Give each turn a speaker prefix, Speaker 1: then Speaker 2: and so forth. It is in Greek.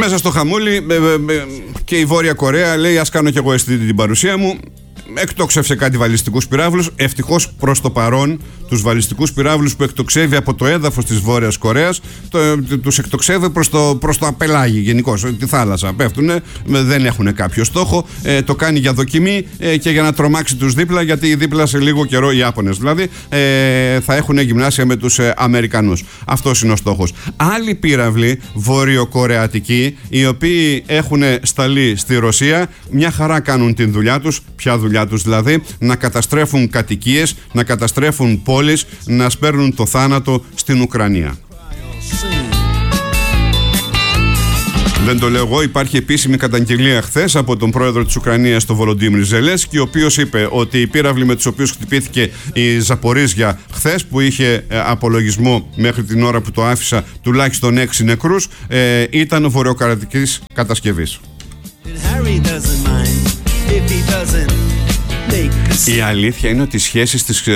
Speaker 1: Μέσα στο χαμούλι και η Βόρεια Κορέα λέει: ας κάνω κι εγώ την παρουσία μου. Εκτόξευσε κάτι βαλιστικούς πυράβλους. Ευτυχώς προς το παρόν, τους βαλιστικούς πυράβλους που εκτοξεύει από το έδαφος της Βόρειας Κορέας, τους εκτοξεύει προς το απελάγι γενικώς. Τη θάλασσα πέφτουνε, δεν έχουν κάποιο στόχο. Το κάνει για δοκιμή και για να τρομάξει τους δίπλα, γιατί δίπλα σε λίγο καιρό οι Ιάπωνες δηλαδή θα έχουν γυμνάσια με τους Αμερικανούς. Αυτός είναι ο στόχος. Άλλοι πύραυλοι βορειοκορεατικοί, οι οποίοι έχουν σταλεί στη Ρωσία, μια χαρά κάνουν την δουλειά τους. Ποια δουλειά τους δηλαδή? Να καταστρέφουν κατοικίες, να καταστρέφουν πόλεις, να σπέρνουν το θάνατο στην Ουκρανία. Δεν το λέω εγώ, υπάρχει επίσημη καταγγελία χθες από τον πρόεδρο της Ουκρανίας, τον Βολοντίμιρ Ζελένσκι, ο οποίος είπε ότι οι πύραυλοι με τους οποίους χτυπήθηκε η Ζαπορίζια χθες, που είχε απολογισμό μέχρι την ώρα που το άφησα τουλάχιστον 6 νεκρούς, ήταν βορειοκορεατικής κατασκευής. Η αλήθεια είναι ότι οι σχέσεις της